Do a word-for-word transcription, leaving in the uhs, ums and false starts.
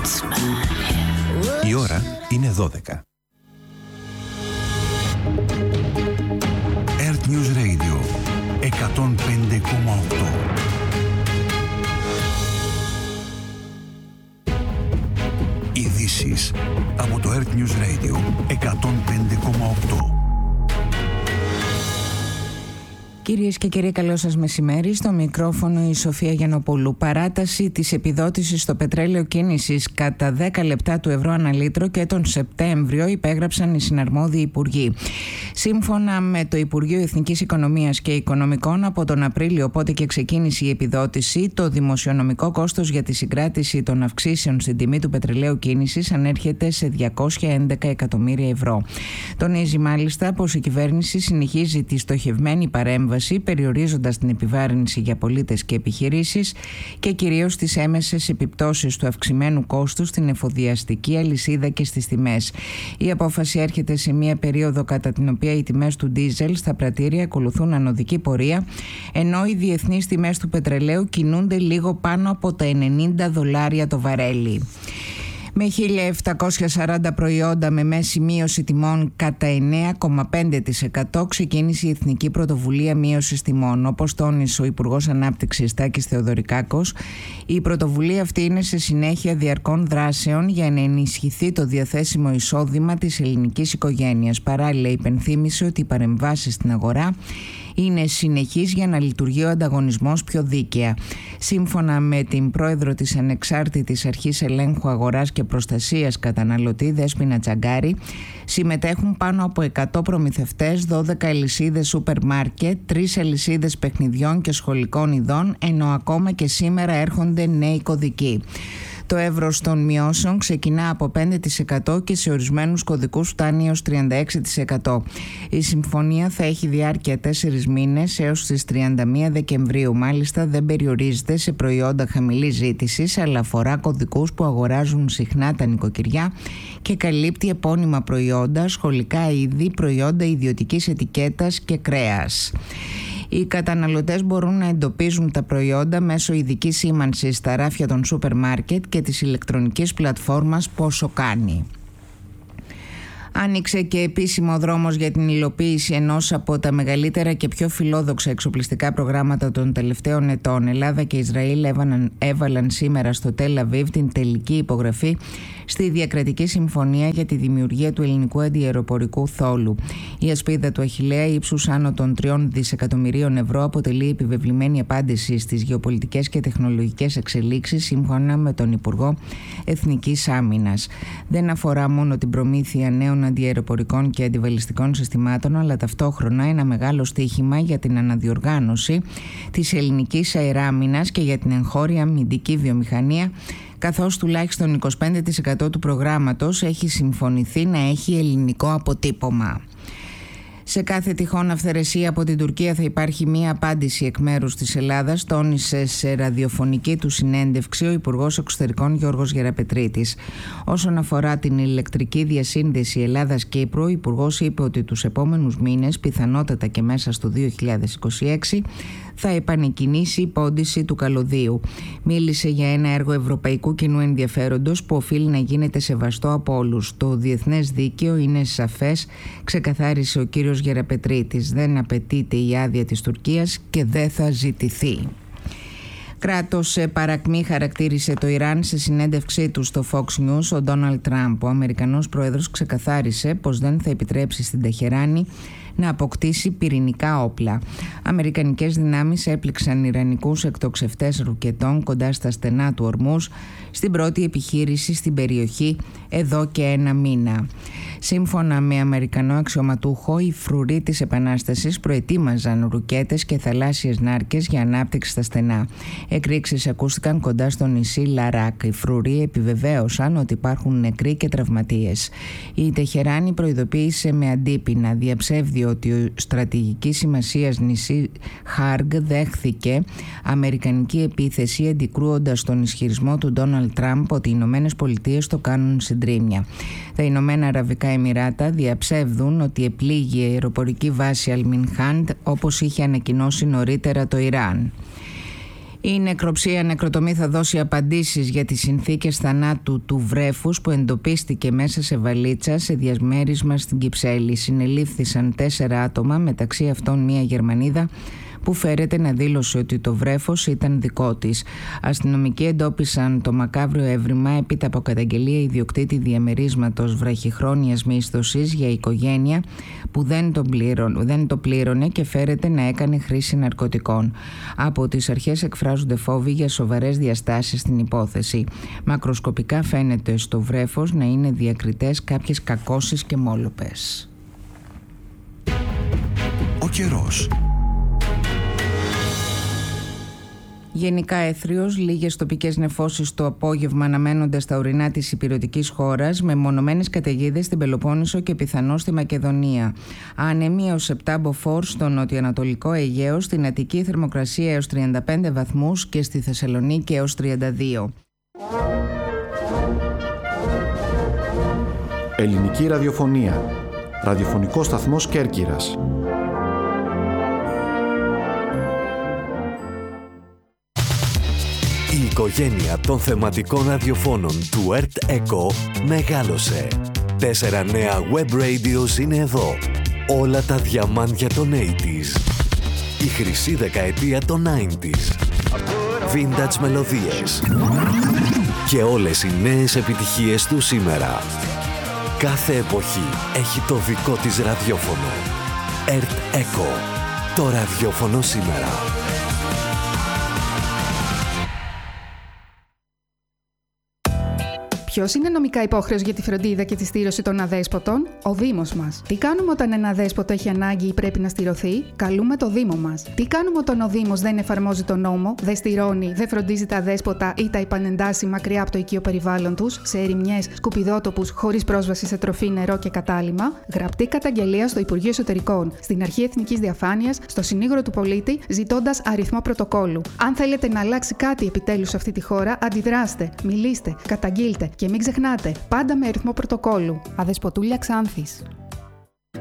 Η ώρα είναι δώδεκα. Earth News Radio εκατόν πέντε κόμμα οκτώ. Ειδήσεις από το Earth News Radio εκατόν πέντε κόμμα οκτώ. Κυρίες και κύριοι, καλό σας μεσημέρι. Στο μικρόφωνο η Σοφία Γιαννοπούλου. Παράταση της επιδότησης στο πετρέλαιο κίνησης κατά δέκα λεπτά του ευρώ ανά λίτρο και τον Σεπτέμβριο υπέγραψαν οι συναρμόδιοι υπουργοί. Σύμφωνα με το Υπουργείο Εθνικής Οικονομίας και Οικονομικών, από τον Απρίλιο, οπότε και ξεκίνησε η επιδότηση, το δημοσιονομικό κόστος για τη συγκράτηση των αυξήσεων στην τιμή του πετρελαίου κίνησης ανέρχεται σε διακόσια έντεκα εκατομμύρια ευρώ. Τονίζει μάλιστα πως η κυβέρνηση συνεχίζει τη στοχευμένη παρέμβαση, περιορίζοντας την επιβάρυνση για πολίτες και επιχειρήσεις και κυρίως τις έμεσες επιπτώσεις του αυξημένου κόστους στην εφοδιαστική αλυσίδα και στις τιμές. Η απόφαση έρχεται σε μια περίοδο κατά την οποία οι τιμές του ντίζελ στα πρατήρια ακολουθούν ανωδική πορεία, ενώ οι διεθνείς τιμές του πετρελαίου κινούνται λίγο πάνω από τα ενενήντα δολάρια το βαρέλι. Με χίλια επτακόσια σαράντα προϊόντα με μέση μείωση τιμών κατά εννέα κόμμα πέντε τοις εκατό ξεκίνησε η Εθνική Πρωτοβουλία Μείωσης Τιμών. Όπως τόνισε ο Υπουργός Ανάπτυξης Τάκης Θεοδωρικάκος, η πρωτοβουλία αυτή είναι σε συνέχεια διαρκών δράσεων για να ενισχυθεί το διαθέσιμο εισόδημα της ελληνικής οικογένειας. Παράλληλα, υπενθύμησε ότι οι παρεμβάσεις στην αγορά είναι συνεχής για να λειτουργεί ο ανταγωνισμός πιο δίκαια. Σύμφωνα με την πρόεδρο της Ανεξάρτητης Αρχής Ελέγχου Αγοράς και Προστασίας Καταναλωτή, Δέσποινα Τσαγκάρη, συμμετέχουν πάνω από εκατό προμηθευτές, δώδεκα αλυσίδες σούπερ μάρκετ, τρεις αλυσίδες παιχνιδιών και σχολικών ειδών, ενώ ακόμα και σήμερα έρχονται νέοι κωδικοί. Το εύρος των μειώσεων ξεκινά από πέντε τοις εκατό και σε ορισμένους κωδικούς φτάνει έως τριάντα έξι τοις εκατό. Η συμφωνία θα έχει διάρκεια τέσσερις μήνες έως τις τριάντα μία Δεκεμβρίου. Μάλιστα δεν περιορίζεται σε προϊόντα χαμηλής ζήτησης, αλλά αφορά κωδικούς που αγοράζουν συχνά τα νοικοκυριά και καλύπτει επώνυμα προϊόντα, σχολικά είδη, προϊόντα ιδιωτικής ετικέτας και κρέας. Οι καταναλωτές μπορούν να εντοπίζουν τα προϊόντα μέσω ειδικής σήμανσης στα ράφια των σούπερ μάρκετ και της ηλεκτρονικής πλατφόρμας Πόσο Κάνει. Άνοιξε και επίσημο δρόμος για την υλοποίηση ενός από τα μεγαλύτερα και πιο φιλόδοξα εξοπλιστικά προγράμματα των τελευταίων ετών. Ελλάδα και Ισραήλ έβαλαν, έβαλαν σήμερα στο Τελ Αβίβ την τελική υπογραφή στη διακρατική συμφωνία για τη δημιουργία του ελληνικού αντιαεροπορικού θόλου. Η ασπίδα του Αχιλλέα ύψους άνω των τριών δισεκατομμυρίων ευρώ αποτελεί επιβεβλημένη απάντηση στις γεωπολιτικές και τεχνολογικές εξελίξεις, σύμφωνα με τον Υπουργό Εθνικής Άμυνας. Δεν αφορά μόνο την προμήθεια νέων αντιαεροπορικών και αντιβαλιστικών συστημάτων, αλλά ταυτόχρονα ένα μεγάλο στίχημα για την αναδιοργάνωση της ελληνικής αεράμυνας και για την εγχώρια αμυντική βιομηχανία, καθώς τουλάχιστον είκοσι πέντε τοις εκατό του προγράμματος έχει συμφωνηθεί να έχει ελληνικό αποτύπωμα. Σε κάθε τυχόν αυθαιρεσία από την Τουρκία θα υπάρχει μία απάντηση εκ μέρους της Ελλάδας, τόνισε σε ραδιοφωνική του συνέντευξη ο Υπουργός Εξωτερικών Γιώργος Γεραπετρίτης. Όσον αφορά την ηλεκτρική διασύνδεση Ελλάδας-Κύπρου, ο Υπουργός είπε ότι τους επόμενους μήνες, πιθανότατα και μέσα στο δύο χιλιάδες είκοσι έξι, θα επανεκκινήσει η πόντιση του καλωδίου. Μίλησε για ένα έργο ευρωπαϊκού κοινού ενδιαφέροντος που οφείλει να γίνεται σεβαστό από όλους. Το διεθνές δίκαιο είναι σαφές, ξεκαθάρισε ο κύριος Γεραπετρίτης. Δεν απαιτείται η άδεια της Τουρκίας και δεν θα ζητηθεί. Κράτος σε παρακμή χαρακτήρισε το Ιράν σε συνέντευξή του στο Fox News ο Ντόναλντ Τραμπ. Ο Αμερικανός πρόεδρος ξεκαθάρισε πως δεν θα επιτρέψει στην Τεχεράνη να αποκτήσει πυρηνικά όπλα. Αμερικανικές δυνάμεις έπληξαν ιρανικούς εκτοξευτές ρουκετών κοντά στα στενά του Ορμούς στην πρώτη επιχείρηση στην περιοχή εδώ και ένα μήνα. Σύμφωνα με Αμερικανό αξιωματούχο, οι φρουροί της Επανάστασης προετοίμαζαν ρουκέτες και θαλάσσιες νάρκες για ανάπτυξη στα στενά. Εκρήξεις ακούστηκαν κοντά στο νησί Λαράκ. Οι φρουροί επιβεβαίωσαν ότι υπάρχουν νεκροί και τραυματίες. Η Τεχεράνη προειδοποίησε με αντίπεινα, διαψεύδει ότι ο στρατηγικής σημασίας νησί Χάργκ δέχθηκε αμερικανική επίθεση, αντικρούοντας τον ισχυρισμό του Ντόναλντ Τραμπ ότι οι Ηνωμένες Πολιτείες το κάνουν συντρίμμια. Τα Ηνωμένα Αραβικά Εμιράτα διαψεύδουν ότι επλήγει η αεροπορική βάση Αλμινχάντ όπως είχε ανακοινώσει νωρίτερα το Ιράν. Η νεκροψία νεκροτομή θα δώσει απαντήσεις για τις συνθήκες θανάτου του βρέφους που εντοπίστηκε μέσα σε βαλίτσα σε διαμέρισμα στην Κυψέλη. Συνελήφθησαν τέσσερα άτομα, μεταξύ αυτών μία Γερμανίδα που φέρεται να δήλωσε ότι το βρέφος ήταν δικό της. Αστυνομικοί εντόπισαν το μακάβριο έβριμα έπειτα από καταγγελία ιδιοκτήτη διαμερίσματος βραχυχρόνιας μίσθωσης για οικογένεια που δεν, τον πλήρων, δεν το πλήρωνε και φέρεται να έκανε χρήση ναρκωτικών. Από τις αρχές εκφράζονται φόβοι για σοβαρές διαστάσεις στην υπόθεση. Μακροσκοπικά φαίνεται στο βρέφος να είναι διακριτές κάποιες κακώσεις και μόλοπες. Ο καιρός. Γενικά έθριος, λίγες τοπικές νεφώσεις το απόγευμα αναμένονται στα ορεινά της ηπειρωτικής χώρας με μονομένες καταιγίδες στην Πελοπόννησο και πιθανώς στη Μακεδονία. Άνεμοι έως επτά μποφόρ στο νοτιοανατολικό Αιγαίο, στην Αττική θερμοκρασία έως τριάντα πέντε βαθμούς και στη Θεσσαλονίκη έως τριάντα δύο. Ελληνική ραδιοφωνία. Ραδιοφωνικό σταθμός Κέρκυρας. Η οικογένεια των θεματικών ραδιοφώνων του ΕΡΤ ΕΚΟ μεγάλωσε. Τέσσερα νέα web radios είναι εδώ. Όλα τα διαμάντια των ογδόντα. Η χρυσή δεκαετία των ενενήντα. Vintage μελωδίες. Και όλες οι νέες επιτυχίες του σήμερα. Κάθε εποχή έχει το δικό της ραδιόφωνο. ΕΡΤ ΕΚΟ. Το ραδιόφωνο σήμερα. Ποιος είναι νομικά υπόχρεος για τη φροντίδα και τη στήρωση των αδέσποτων? Ο Δήμος μας. Τι κάνουμε όταν ένα αδέσποτο έχει ανάγκη ή πρέπει να στηρωθεί? Καλούμε το Δήμο μας. Τι κάνουμε όταν ο Δήμος δεν εφαρμόζει τον νόμο, δεν στηρώνει, δεν φροντίζει τα αδέσποτα ή τα επανεντάσσει μακριά από το οικείο περιβάλλον τους, σε ερημιές, σκουπιδότοπους, χωρίς πρόσβαση σε τροφή, νερό και κατάλυμμα? Γραπτή καταγγελία στο Υπουργείο Εσωτερικών, στην Αρχή Εθνικής Διαφάνειας, στο Συνήγορο του Πολίτη, ζητώντας αριθμό πρωτοκόλλου. Αν θέλετε να αλλάξει κάτι επιτέλους σε αυτή τη χώρα, αντιδράστε, μιλήστε, καταγγείλτε. Και μην ξεχνάτε, πάντα με αριθμό πρωτοκόλλου. Αδεσποτούλια Ξάνθης.